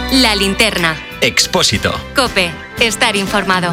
La Linterna. Expósito. COPE. Estar informado.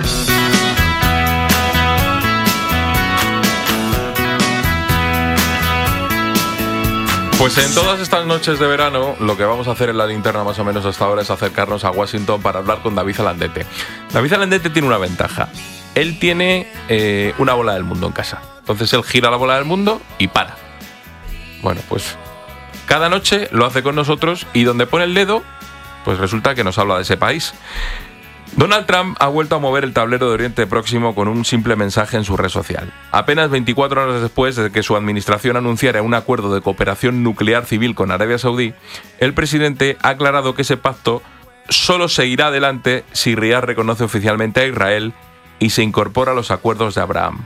Pues en todas estas noches de verano, lo que vamos a hacer en La Linterna más o menos hasta ahora es acercarnos a Washington para hablar con David Alandete. David Alandete tiene una ventaja. Él tiene una bola del mundo en casa. Entonces él gira la bola del mundo y para. Bueno, pues cada noche lo hace con nosotros y donde pone el dedo, pues resulta que nos habla de ese país. Donald Trump ha vuelto a mover el tablero de Oriente Próximo con un simple mensaje en su red social. Apenas 24 horas después de que su administración anunciara un acuerdo de cooperación nuclear civil con Arabia Saudí, el presidente ha aclarado que ese pacto solo seguirá adelante si Riad reconoce oficialmente a Israel y se incorpora a los acuerdos de Abraham.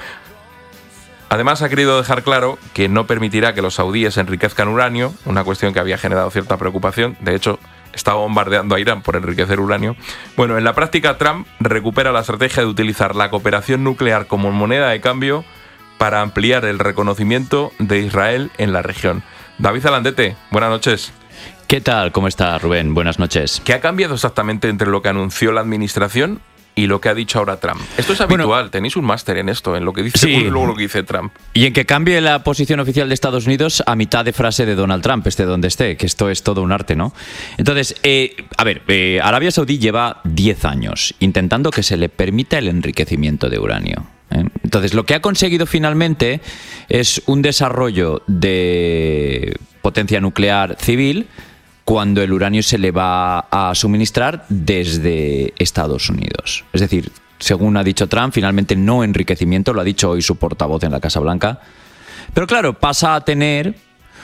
Además, ha querido dejar claro que no permitirá que los saudíes enriquezcan uranio, una cuestión que había generado cierta preocupación. De hecho, estaba bombardeando a Irán por enriquecer uranio. Bueno, en la práctica, Trump recupera la estrategia de utilizar la cooperación nuclear como moneda de cambio para ampliar el reconocimiento de Israel en la región. David Alandete, buenas noches. ¿Qué tal? ¿Cómo está, Rubén? Buenas noches. ¿Qué ha cambiado exactamente entre lo que anunció la administración y lo que ha dicho ahora Trump? Esto es habitual, bueno, tenéis un máster en esto, en lo que dice uno y luego lo que dice Trump. Y en que cambie la posición oficial de Estados Unidos a mitad de frase de Donald Trump, esté donde esté, que esto es todo un arte, ¿no? Entonces, Arabia Saudí lleva 10 años intentando que se le permita el enriquecimiento de uranio. Entonces, lo que ha conseguido finalmente es un desarrollo de potencia nuclear civil cuando el uranio se le va a suministrar desde Estados Unidos. Es decir, según ha dicho Trump, finalmente no enriquecimiento, lo ha dicho hoy su portavoz en la Casa Blanca. Pero claro, pasa a tener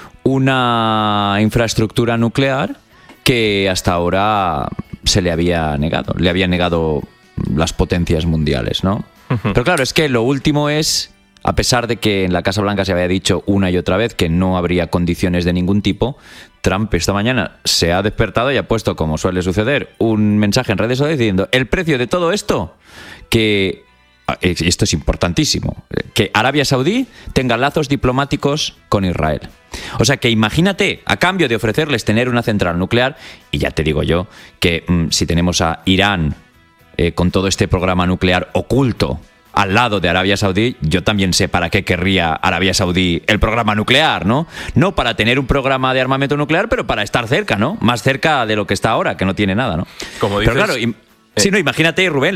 una infraestructura nuclear que hasta ahora se le había negado. Le habían negado las potencias mundiales, ¿no? Pero claro, es que lo último es, a pesar de que en la Casa Blanca se había dicho una y otra vez que no habría condiciones de ningún tipo, Trump esta mañana se ha despertado y ha puesto, como suele suceder, un mensaje en redes sociales diciendo: el precio de todo esto, que esto es importantísimo, que Arabia Saudí tenga lazos diplomáticos con Israel. O sea que imagínate, a cambio de ofrecerles tener una central nuclear, y ya te digo yo que si tenemos a Irán con todo este programa nuclear oculto al lado de Arabia Saudí, yo también sé para qué querría Arabia Saudí el programa nuclear, ¿no? No para tener un programa de armamento nuclear, pero para estar cerca, ¿no? Más cerca de lo que está ahora, que no tiene nada, ¿no? Como dices, pero claro, sí, no, imagínate, Rubén,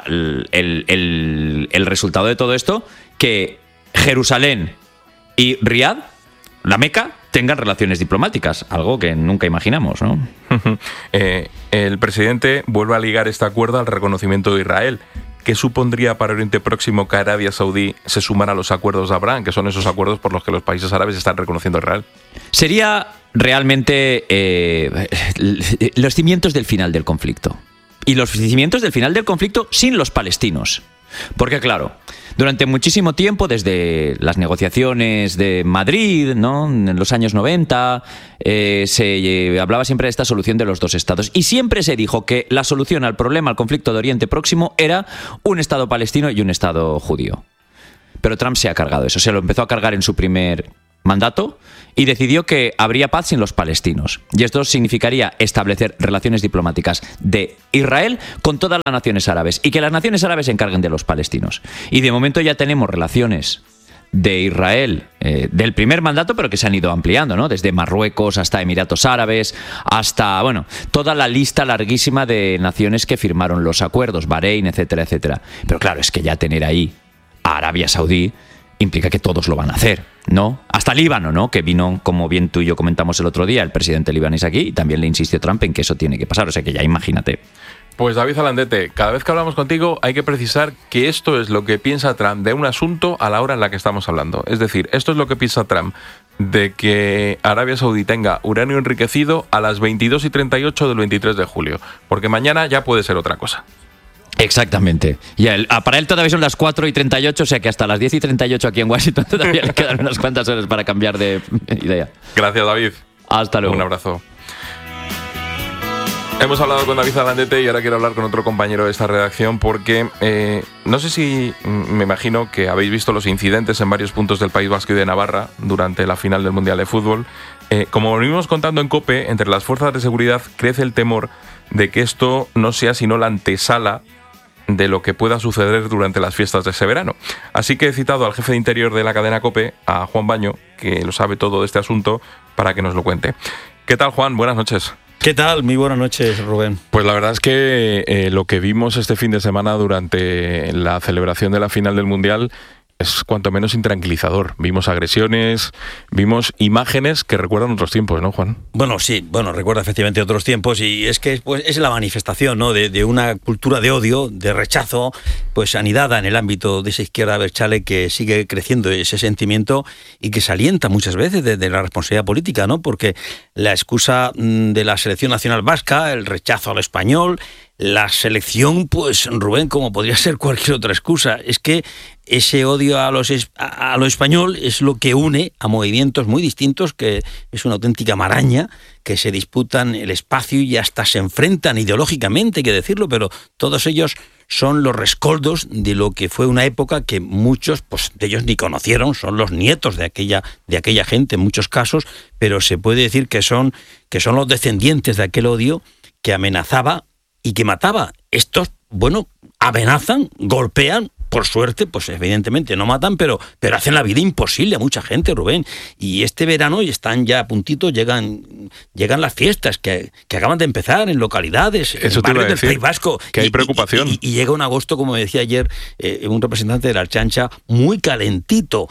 el resultado de todo esto, que Jerusalén y Riad, la Meca, tengan relaciones diplomáticas, algo que nunca imaginamos, ¿no? El presidente vuelve a ligar este acuerdo al reconocimiento de Israel. ¿Qué supondría para Oriente Próximo que Arabia Saudí se sumara a los acuerdos de Abraham, que son esos acuerdos por los que los países árabes están reconociendo a Israel? Sería realmente los cimientos del final del conflicto. Y los cimientos del final del conflicto sin los palestinos. Porque claro, durante muchísimo tiempo, desde las negociaciones de Madrid, ¿no?, en los años 90, se hablaba siempre de esta solución de los dos estados. Y siempre se dijo que la solución al problema, al conflicto de Oriente Próximo, era un estado palestino y un estado judío. Pero Trump se ha cargado eso, se lo empezó a cargar en su primer mandato y decidió que habría paz sin los palestinos. Y esto significaría establecer relaciones diplomáticas de Israel con todas las naciones árabes y que las naciones árabes se encarguen de los palestinos. Y de momento ya tenemos relaciones de Israel del primer mandato, pero que se han ido ampliando, ¿no? Desde Marruecos hasta Emiratos Árabes, hasta, bueno, toda la lista larguísima de naciones que firmaron los acuerdos, Bahrein, etcétera, etcétera. Pero claro, es que ya tener ahí a Arabia Saudí implica que todos lo van a hacer, ¿no? Hasta Líbano, ¿no? Que vino, como bien tú y yo comentamos el otro día, el presidente libanés aquí, y también le insistió Trump en que eso tiene que pasar, o sea que ya imagínate. Pues David Alandete, cada vez que hablamos contigo hay que precisar que esto es lo que piensa Trump de un asunto a la hora en la que estamos hablando. Es decir, esto es lo que piensa Trump de que Arabia Saudí tenga uranio enriquecido a las 22:38 del 23 de julio, porque mañana ya puede ser otra cosa. Exactamente. Y para él todavía son las 4:38, o sea que hasta las 10:38 aquí en Washington todavía le quedan unas cuantas horas para cambiar de idea. Gracias, David. Hasta luego. Un abrazo. Hemos hablado con David Alandete y ahora quiero hablar con otro compañero de esta redacción porque no sé si me imagino que habéis visto los incidentes en varios puntos del País Vasco y de Navarra durante la final del Mundial de Fútbol. Como venimos contando en COPE, entre las fuerzas de seguridad crece el temor de que esto no sea sino la antesala de lo que pueda suceder durante las fiestas de ese verano. Así que he citado al jefe de Interior de la cadena COPE, a Juan Baño, que lo sabe todo de este asunto, para que nos lo cuente. ¿Qué tal, Juan? Buenas noches. ¿Qué tal? Muy buenas noches, Rubén. Pues la verdad es que lo que vimos este fin de semana durante la celebración de la final del Mundial es cuanto menos intranquilizador. Vimos agresiones, vimos imágenes que recuerdan otros tiempos, ¿no, Juan? Bueno, sí, recuerda efectivamente otros tiempos y es que pues, es la manifestación, ¿no?, de una cultura de odio, de rechazo, pues anidada en el ámbito de esa izquierda abertzale que sigue creciendo ese sentimiento y que se alienta muchas veces de la responsabilidad política, ¿no? Porque la excusa de la selección nacional vasca, el rechazo al español, la selección, pues, Rubén, como podría ser cualquier otra excusa, es que ese odio a lo español es lo que une a movimientos muy distintos, que es una auténtica maraña, que se disputan el espacio y hasta se enfrentan ideológicamente, hay que decirlo, pero todos ellos son los rescoldos de lo que fue una época que muchos pues, de ellos ni conocieron, son los nietos de aquella gente en muchos casos, pero se puede decir que son los descendientes de aquel odio que amenazaba y que mataba. Estos, amenazan, golpean, por suerte, pues evidentemente no matan, pero hacen la vida imposible a mucha gente, Rubén. Y este verano están ya a puntito, llegan las fiestas que acaban de empezar en localidades, en barrios del País Vasco. Que hay preocupación. Y llega un agosto, como me decía ayer un representante de la Ertzaintza, muy calentito.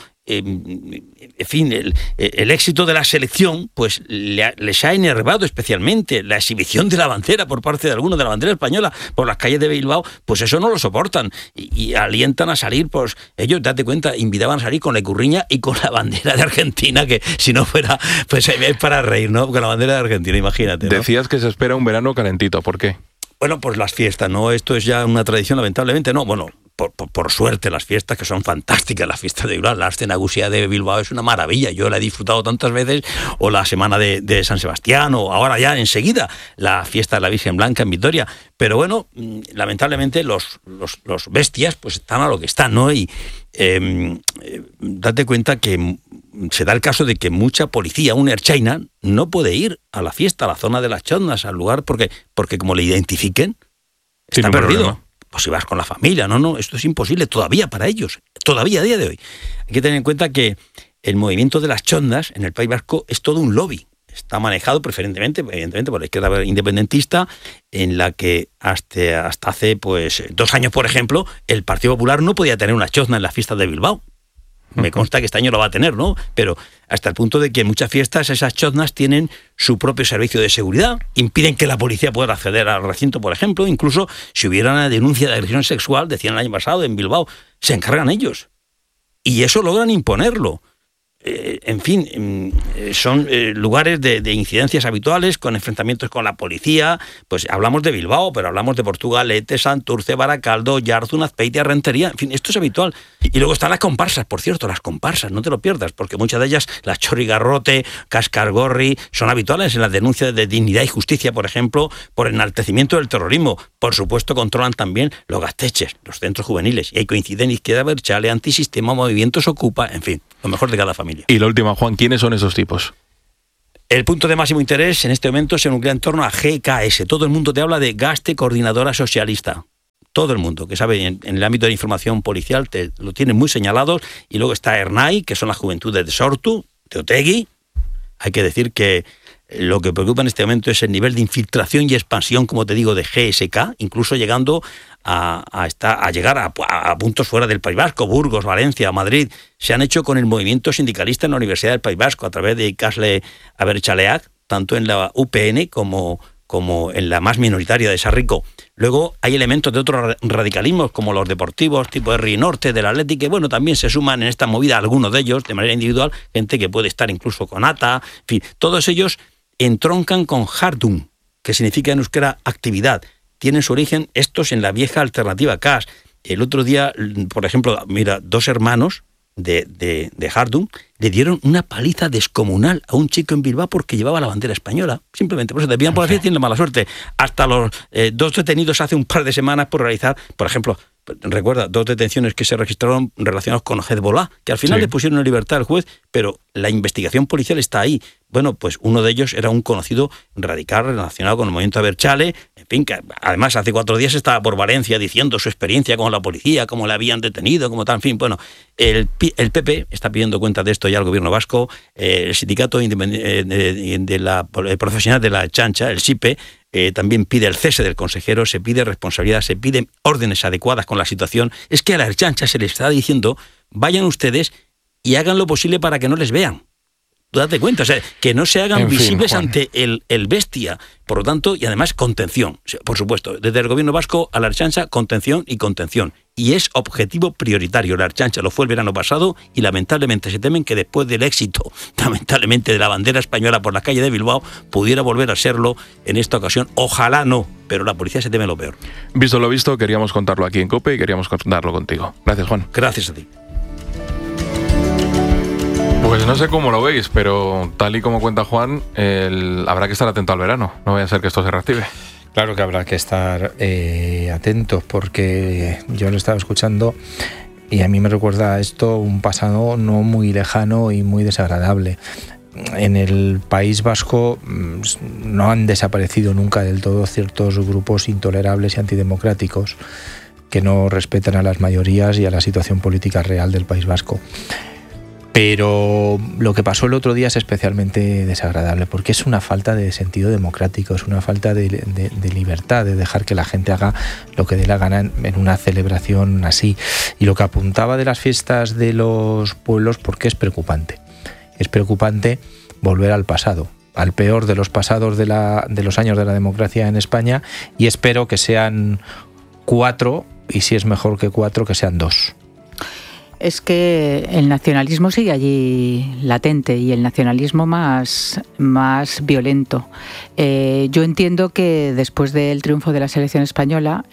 En fin, el éxito de la selección pues les ha enervado especialmente. La exhibición de la bandera por parte de algunos, de la bandera española por las calles de Bilbao, pues eso no lo soportan y alientan a salir, pues ellos, date cuenta, invitaban a salir con la icurriña y con la bandera de Argentina, que si no fuera, pues es para reír, ¿no? Con la bandera de Argentina, imagínate, ¿no? Decías que se espera un verano calentito, ¿por qué? Bueno, pues las fiestas, ¿no? Esto es ya una tradición, lamentablemente, ¿no? Bueno, por suerte, las fiestas que son fantásticas, la fiesta de Bilbao, la Aste Nagusia de Bilbao es una maravilla, yo la he disfrutado tantas veces, o la semana de San Sebastián, o ahora ya enseguida la fiesta de la Virgen Blanca en Vitoria, pero bueno, lamentablemente los bestias pues están a lo que están, ¿no? Y date cuenta que se da el caso de que mucha policía, un ertzaina, no puede ir a la fiesta, a la zona de las chondas, al lugar, porque como le identifiquen, está perdido. Problema. Pues si vas con la familia, no, esto es imposible todavía para ellos, todavía a día de hoy. Hay que tener en cuenta que el movimiento de las chondas en el País Vasco es todo un lobby. Está manejado preferentemente, evidentemente, por la izquierda independentista, en la que hasta hace 2 años, por ejemplo, el Partido Popular no podía tener una chozna en las fiestas de Bilbao. Me consta que este año lo va a tener, ¿no? Pero hasta el punto de que en muchas fiestas esas choznas tienen su propio servicio de seguridad, impiden que la policía pueda acceder al recinto, por ejemplo, incluso si hubiera una denuncia de agresión sexual, decían el año pasado en Bilbao, se encargan ellos. Y eso logran imponerlo. En fin, son lugares de incidencias habituales, con enfrentamientos con la policía. Pues hablamos de Bilbao, pero hablamos de Portugalete, Santurce, Baracaldo, Yarzun, Azpeitia, Rentería. En fin, esto es habitual. Y luego están las comparsas, por cierto, las comparsas, no te lo pierdas, porque muchas de ellas, la Chorrigarrote, Cascargorri, son habituales en las denuncias de Dignidad y Justicia, por ejemplo, por enaltecimiento del terrorismo. Por supuesto, controlan también los gasteches, los centros juveniles. Y ahí coinciden izquierda abertzale, antisistema, movimientos Ocupa, en fin, lo mejor de cada familia. Y la última, Juan, ¿quiénes son esos tipos? El punto de máximo interés en este momento se nuclea en torno a GKS. Todo el mundo te habla de Gaste Coordinadora Socialista. Todo el mundo que sabe en el ámbito de la información policial te lo tienen muy señalados. Y luego está ERNAI, que son las juventudes de Sortu, de Otegi. Hay que decir que lo que preocupa en este momento es el nivel de infiltración y expansión, como te digo, de GSK, incluso llegando a llegar a puntos fuera del País Vasco, Burgos, Valencia, Madrid. Se han hecho con el movimiento sindicalista en la Universidad del País Vasco a través de Ikasle Abertzaleak, tanto en la UPN como en la más minoritaria de Sarrico. Luego hay elementos de otros radicalismos, como los deportivos, tipo RI Norte, del Athletic, que bueno, también se suman en esta movida algunos de ellos, de manera individual, gente que puede estar incluso con ATA, en fin, todos ellos entroncan con Jardun, que significa en euskera actividad. Tienen su origen estos en la vieja alternativa CAS. El otro día, por ejemplo, mira, 2 hermanos de Jardún, le dieron una paliza descomunal a un chico en Bilbao porque llevaba la bandera española. Simplemente por eso te pillan por la fiesta y tienen la mala suerte. Hasta los 2 detenidos hace un par de semanas por realizar, por ejemplo, recuerda, 2 detenciones que se registraron relacionadas con Hezbollah, que al final le pusieron en libertad al juez, pero la investigación policial está ahí. Bueno, pues uno de ellos era un conocido radical relacionado con el movimiento Abertzale, en fin, que además hace 4 días estaba por Valencia diciendo su experiencia con la policía, cómo le habían detenido, como tal, en fin. Bueno, el PP está pidiendo cuenta de esto ya al gobierno vasco, el sindicato profesional de la Chancha, el SIPE, también pide el cese del consejero, se pide responsabilidad, se piden órdenes adecuadas con la situación. Es que a la Ertzaintza se les está diciendo, vayan ustedes y hagan lo posible para que no les vean. Tú date cuenta, o sea, que no se hagan visibles ante el bestia. Por lo tanto, y además contención, por supuesto. Desde el gobierno vasco a la Ertzaintza, contención y contención. Y es objetivo prioritario. La Ertzaintza lo fue el verano pasado y lamentablemente se temen que después del éxito, lamentablemente, de la bandera española por la calle de Bilbao, pudiera volver a serlo en esta ocasión. Ojalá no, pero la policía se teme lo peor. Visto lo visto, queríamos contarlo aquí en COPE y queríamos contarlo contigo. Gracias, Juan. Gracias a ti. Pues no sé cómo lo veis, pero tal y como cuenta Juan, habrá que estar atento al verano. No vaya a ser que esto se reactive. Claro que habrá que estar atentos, porque yo lo estaba escuchando y a mí me recuerda esto un pasado no muy lejano y muy desagradable. En el País Vasco no han desaparecido nunca del todo ciertos grupos intolerables y antidemocráticos que no respetan a las mayorías y a la situación política real del País Vasco. Pero lo que pasó el otro día es especialmente desagradable, porque es una falta de sentido democrático, es una falta de libertad, de dejar que la gente haga lo que dé la gana en una celebración así. Y lo que apuntaba de las fiestas de los pueblos, porque es preocupante. Es preocupante volver al pasado, al peor de los pasados de los años de la democracia en España, y espero que sean 4, y si es mejor que 4, que sean 2. Es que el nacionalismo sigue allí latente, y el nacionalismo más violento. Yo entiendo que después del triunfo de la selección española,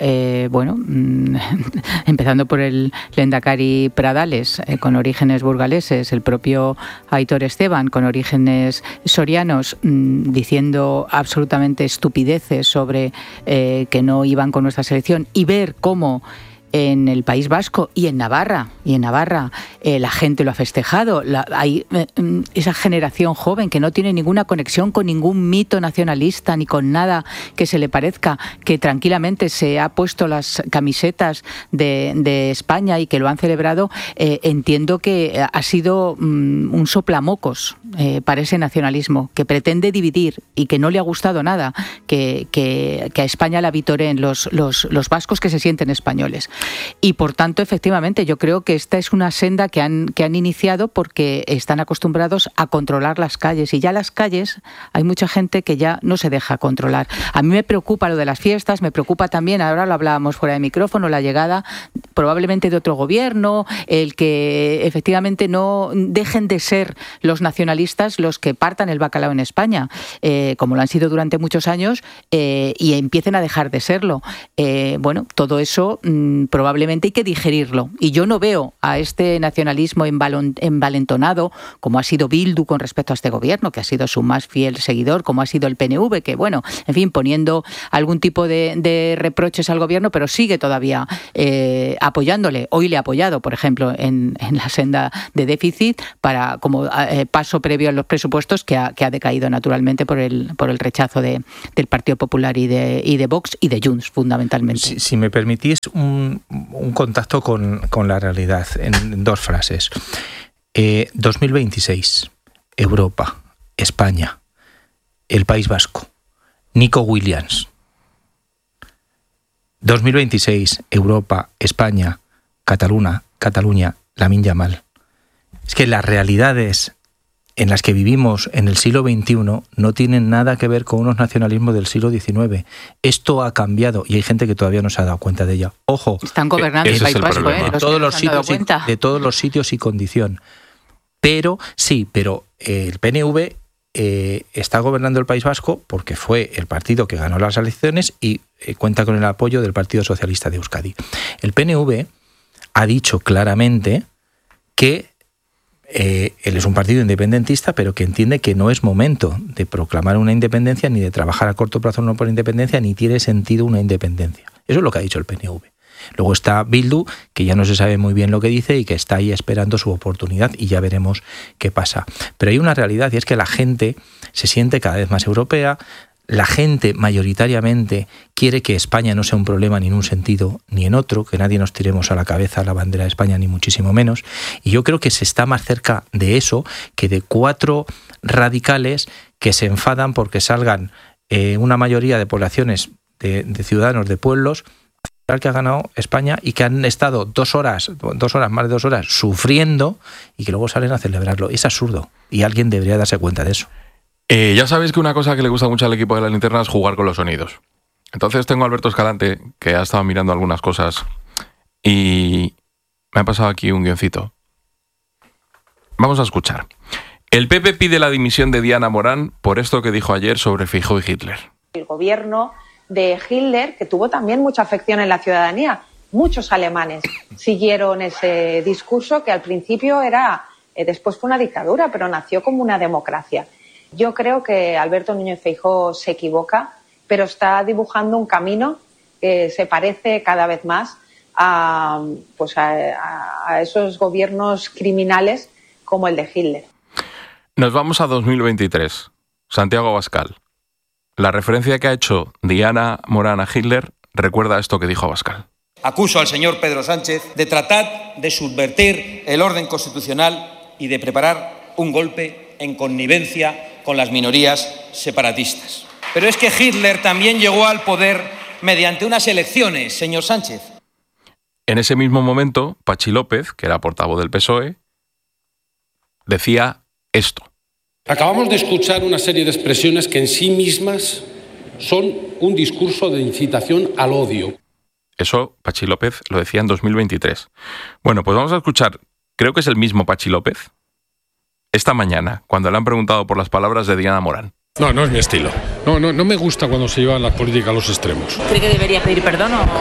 empezando por el Lehendakari Pradales, con orígenes burgaleses, el propio Aitor Esteban, con orígenes sorianos, diciendo absolutamente estupideces sobre que no iban con nuestra selección, y ver cómo en el País Vasco y en Navarra la gente lo ha festejado. Hay esa generación joven que no tiene ninguna conexión con ningún mito nacionalista ni con nada que se le parezca, que tranquilamente se ha puesto las camisetas de España y que lo han celebrado. Entiendo que ha sido un soplamocos para ese nacionalismo que pretende dividir y que no le ha gustado nada que a España la vitoreen los vascos que se sienten españoles. Y por tanto, efectivamente, yo creo que esta es una senda que han iniciado porque están acostumbrados a controlar las calles, y ya las calles hay mucha gente que ya no se deja controlar. A mí me preocupa lo de las fiestas, me preocupa también, ahora lo hablábamos fuera de micrófono, la llegada probablemente de otro gobierno, el que efectivamente no dejen de ser los nacionalistas los que partan el bacalao en España, como lo han sido durante muchos años, y empiecen a dejar de serlo. Todo eso probablemente hay que digerirlo, y yo no veo a este nacionalismo envalentonado como ha sido Bildu con respecto a este gobierno, que ha sido su más fiel seguidor, como ha sido el PNV, que en fin, poniendo algún tipo de reproches al gobierno, pero sigue todavía apoyándole. Hoy le ha apoyado, por ejemplo, en la senda de déficit como paso previo a los presupuestos, que ha decaído naturalmente por el rechazo del Partido Popular y de Vox y de Junts, fundamentalmente. Si me permitís un contacto con la realidad en 2 frases. 2026, Europa, España, el País Vasco, Nico Williams. 2026, Europa, España, Cataluña, Lamine Yamal. Es que las realidades en las que vivimos en el siglo XXI no tienen nada que ver con unos nacionalismos del siglo XIX. Esto ha cambiado y hay gente que todavía no se ha dado cuenta de ello. Ojo, están gobernando el País Vasco, de todos los sitios y condición. Pero el PNV está gobernando el País Vasco porque fue el partido que ganó las elecciones y cuenta con el apoyo del Partido Socialista de Euskadi. El PNV ha dicho claramente que él es un partido independentista, pero que entiende que no es momento de proclamar una independencia, ni de trabajar a corto plazo no por independencia, ni tiene sentido una independencia. Eso es lo que ha dicho el PNV. Luego está Bildu, que ya no se sabe muy bien lo que dice y que está ahí esperando su oportunidad, y ya veremos qué pasa. Pero hay una realidad, y es que la gente se siente cada vez más europea. La gente mayoritariamente quiere que España no sea un problema ni en un sentido ni en otro, que nadie nos tiremos a la cabeza la bandera de España, ni muchísimo menos. Y yo creo que se está más cerca de eso que de 4 radicales que se enfadan porque salgan una mayoría de poblaciones, de ciudadanos, de pueblos, que ha ganado España y que han estado 2 horas, más de 2 horas, sufriendo, y que luego salen a celebrarlo. Es absurdo, y alguien debería darse cuenta de eso. Ya sabéis que una cosa que le gusta mucho al equipo de La Linterna es jugar con los sonidos. Entonces tengo a Alberto Escalante, que ha estado mirando algunas cosas, y me ha pasado aquí un guioncito. Vamos a escuchar. El PP pide la dimisión de Diana Morán por esto que dijo ayer sobre Feijóo y Hitler. El gobierno de Hitler, que tuvo también mucha afección en la ciudadanía. Muchos alemanes siguieron ese discurso que al principio era, después fue una dictadura, pero nació como una democracia. Yo creo que Alberto Núñez Feijóo se equivoca, pero está dibujando un camino que se parece cada vez más a esos gobiernos criminales como el de Hitler. Nos vamos a 2023. Santiago Abascal. La referencia que ha hecho Diana Morán a Hitler recuerda esto que dijo Abascal. Acuso al señor Pedro Sánchez de tratar de subvertir el orden constitucional y de preparar un golpe en connivencia con las minorías separatistas. Pero es que Hitler también llegó al poder mediante unas elecciones, señor Sánchez. En ese mismo momento, Patxi López, que era portavoz del PSOE, decía esto. Acabamos de escuchar una serie de expresiones que en sí mismas son un discurso de incitación al odio. Eso Patxi López lo decía en 2023. Bueno, pues vamos a escuchar, creo que es el mismo Patxi López, esta mañana, cuando le han preguntado por las palabras de Diana Morán. No es mi estilo. No me gusta cuando se llevan las políticas a los extremos. ¿Cree que debería pedir perdón o...?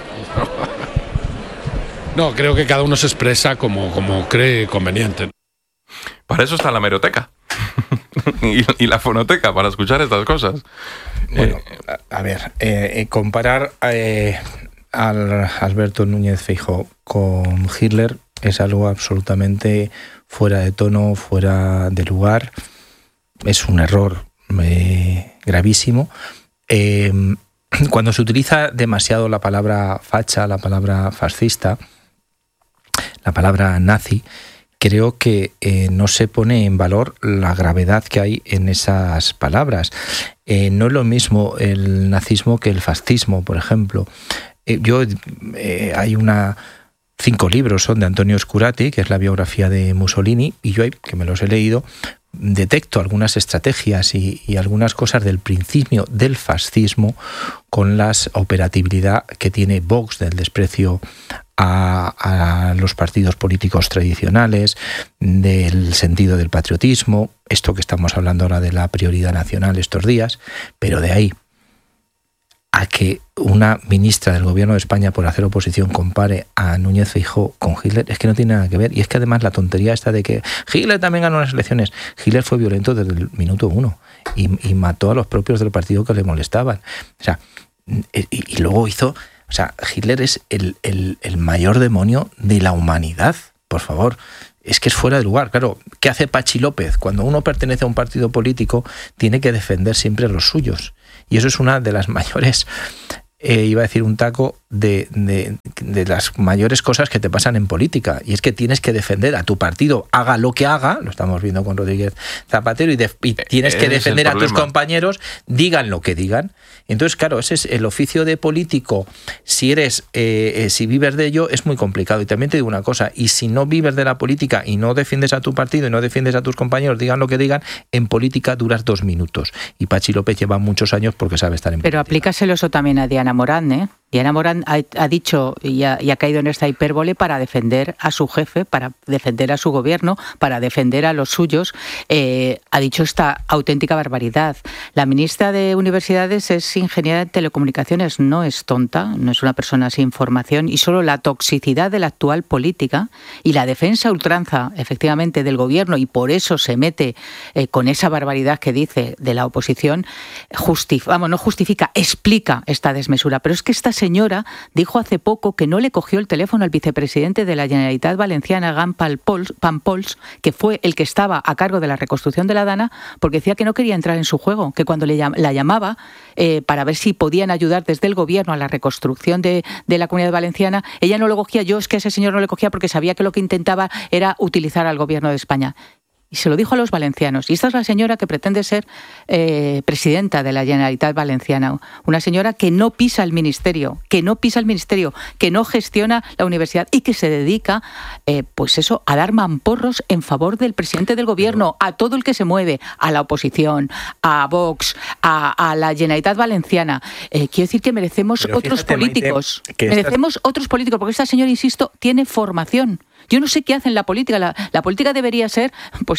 No, creo que cada uno se expresa como cree conveniente. Para eso está la hemeroteca y la fonoteca, para escuchar estas cosas. Bueno, a ver, comparar al Alberto Núñez Feijóo con Hitler es algo absolutamente fuera de tono, fuera de lugar. Es un error gravísimo. Cuando se utiliza demasiado la palabra facha, la palabra fascista, la palabra nazi, creo que no se pone en valor la gravedad que hay en esas palabras. No es lo mismo el nazismo que el fascismo, por ejemplo. Hay 5 libros, son de Antonio Scurati, que es la biografía de Mussolini, y yo, que me los he leído, detecto algunas estrategias y algunas cosas del principio del fascismo con la operatividad que tiene Vox, del desprecio a los partidos políticos tradicionales, del sentido del patriotismo, esto que estamos hablando ahora de la prioridad nacional estos días, pero de ahí a que una ministra del gobierno de España, por hacer oposición, compare a Núñez Feijóo con Hitler, es que no tiene nada que ver. Y es que además la tontería esta de que Hitler también ganó las elecciones. Hitler fue violento desde el minuto 1 y mató a los propios del partido que le molestaban. O sea, y luego hizo... O sea, Hitler es el mayor demonio de la humanidad, por favor. Es que es fuera de lugar. Claro, ¿qué hace Patxi López? Cuando uno pertenece a un partido político, tiene que defender siempre a los suyos. Y eso es una de las mayores, iba a decir un taco, de las mayores cosas que te pasan en política. Y es que tienes que defender a tu partido, haga lo que haga, lo estamos viendo con Rodríguez Zapatero, y tienes que defender a tus compañeros, digan lo que digan. Entonces, claro, ese es el oficio de político. Si vives de ello, es muy complicado. Y también te digo una cosa, y si no vives de la política y no defiendes a tu partido y no defiendes a tus compañeros, digan lo que digan, en política duras 2 minutos. Y Patxi López lleva muchos años porque sabe estar en política. Pero aplícaselo eso también a Diana Morán, ¿eh? Diana Morán ha dicho y ha caído en esta hipérbole para defender a su jefe, para defender a su gobierno, para defender a los suyos. Ha dicho esta auténtica barbaridad. La ministra de Universidades es ingeniera en telecomunicaciones, no es tonta, no es una persona sin formación, y solo la toxicidad de la actual política y la defensa a ultranza, efectivamente, del gobierno, y por eso se mete con esa barbaridad que dice de la oposición, no justifica, explica esta desmesura. Pero es que esta señora dijo hace poco que no le cogió el teléfono al vicepresidente de la Generalitat Valenciana, Gan Pampols, que fue el que estaba a cargo de la reconstrucción de la Dana, porque decía que no quería entrar en su juego, que cuando la llamaba para ver si podían ayudar desde el gobierno a la reconstrucción de la Comunidad Valenciana, ella no lo cogía. Yo es que a ese señor no le cogía porque sabía que lo que intentaba era utilizar al gobierno de España. Y se lo dijo a los valencianos. Y esta es la señora que pretende ser presidenta de la Generalitat Valenciana. Una señora que no pisa el ministerio, que no gestiona la universidad y que se dedica, a dar mamporros en favor del presidente del gobierno, a todo el que se mueve, a la oposición, a Vox, a la Generalitat Valenciana. Quiero decir que merecemos otros políticos. Merecemos otros políticos, porque esta señora, insisto, tiene formación. Yo no sé qué hace en la política. La política debería ser,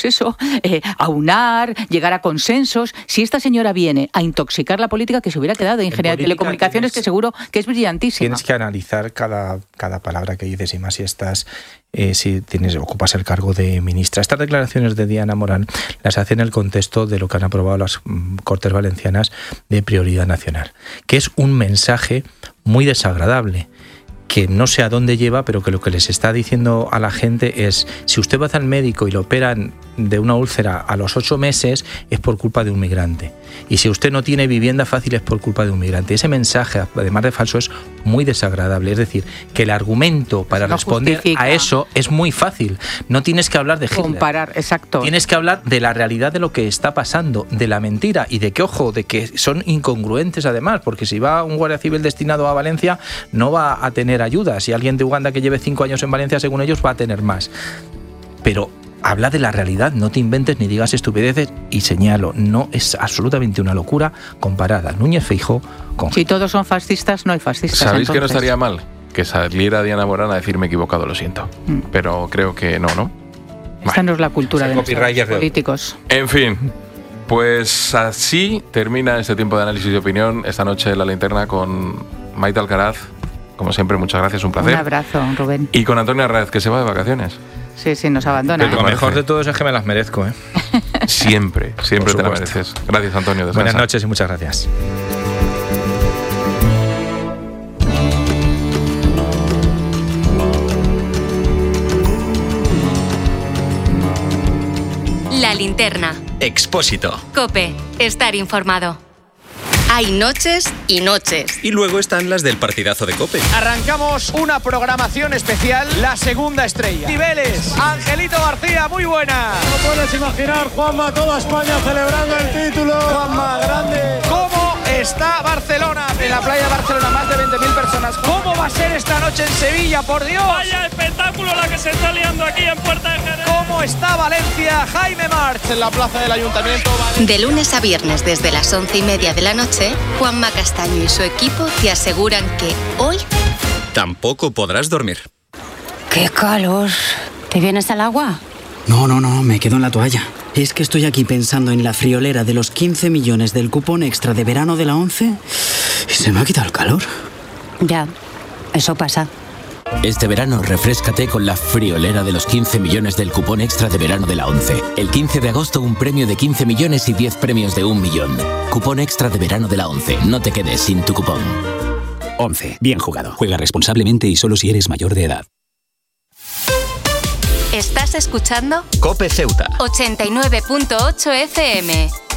aunar, llegar a consensos. Si esta señora viene a intoxicar la política, que se hubiera quedado de ingeniería de telecomunicaciones, que seguro que es brillantísima. Tienes que analizar cada palabra que dices, y más si ocupas el cargo de ministra. Estas declaraciones de Diana Morán las hace en el contexto de lo que han aprobado las Cortes Valencianas de prioridad nacional, que es un mensaje muy desagradable, que no sé a dónde lleva, pero que lo que les está diciendo a la gente es: si usted va al médico y lo operan de una úlcera a los 8 meses, es por culpa de un migrante. Y si usted no tiene vivienda fácil, es por culpa de un migrante. Ese mensaje, además de falso, es muy desagradable. Es decir, que el argumento para responder a eso es muy fácil. No tienes que hablar de Hitler. Comparar, exacto. Tienes que hablar de la realidad de lo que está pasando, de la mentira, y de que son incongruentes además, porque si va un guardia civil destinado a Valencia, no va a tener ayuda. Si alguien de Uganda que lleve 5 años en Valencia, según ellos, va a tener más. Pero habla de la realidad, no te inventes ni digas estupideces, y señalo, no es absolutamente una locura comparada Núñez Feijóo con... Si todos son fascistas, no hay fascistas. ¿Sabéis que no estaría mal? Que saliera Diana Morán a decir: me he equivocado, lo siento. Pero creo que no. Esta no es la cultura de los políticos. En fin, pues así termina este tiempo de análisis y opinión esta noche en La Linterna con Maite Alcaraz. Como siempre, muchas gracias, un placer. Un abrazo, Rubén. Y con Antonio Arraez, que se va de vacaciones. Sí, nos abandona. Lo mejor de todo es que me las merezco, ¿eh? Siempre te la mereces. Gracias, Antonio. Descansa. Buenas noches y muchas gracias. La Linterna. Expósito. COPE. Estar informado. Hay noches y noches. Y luego están las del partidazo de COPE. Arrancamos una programación especial, la segunda estrella. Niveles, Angelito García, muy buena. No puedes imaginar, Juanma, toda España celebrando el título. Juanma, grande. ¿Cómo está Barcelona? En la playa de Barcelona, más de 20.000 personas. ¿Cómo va a ser esta noche en Sevilla, por Dios? Vaya espectáculo la que se está liando aquí en Puerta de Jerez. ¿Cómo está Valencia? Jaime March en la plaza del Ayuntamiento. De lunes a viernes desde las 11:30 de la noche, Juanma Castaño y su equipo te aseguran que hoy tampoco podrás dormir. ¡Qué calor! ¿Te vienes al agua? No, me quedo en la toalla. Es que estoy aquí pensando en la friolera de los 15 millones del cupón extra de verano de la ONCE y se me ha quitado el calor. Ya, eso pasa. Este verano refréscate con la friolera de los 15 millones del cupón extra de verano de la ONCE. El 15 de agosto un premio de 15 millones y 10 premios de 1 millón. Cupón extra de verano de la ONCE. No te quedes sin tu cupón. ONCE. Bien jugado. Juega responsablemente y solo si eres mayor de edad. ¿Estás escuchando? COPE Ceuta. 89.8 FM.